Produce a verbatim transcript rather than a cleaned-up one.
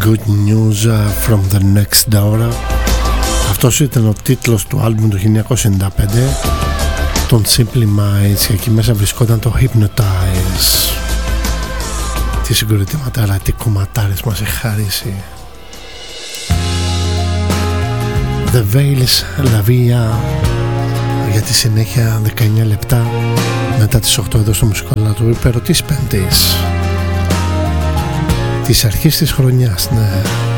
Good News from the Next Door. Αυτός ήταν ο τίτλος του άλμπουμ του χίλια εννιακόσια ενενήντα πέντε, των Simple Minds, και εκεί μέσα βρισκόταν το Hypnotize. Τι συγκροτήματάρα, τι κομματάρες μας έχει χαρίσει. The Veils, La Via, για τη συνέχεια δεκαεννιά λεπτά μετά τις οκτώ εδώ στο μουσικό του υπερωτής Πέμπτης της αρχής της χρονιάς, ναι.